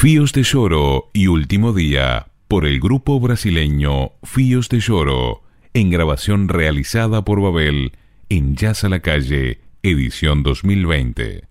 Fios de Lloro y Último Día, por el grupo brasileño Fios de Lloro, en grabación realizada por Babel, en Jazz a la Calle, edición 2020.